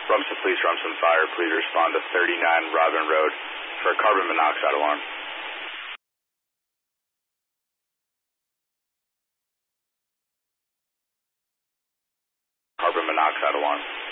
Rumson Police, Rumson Fire, please respond to 39 Robin Road for a carbon monoxide alarm. Carbon monoxide alarm.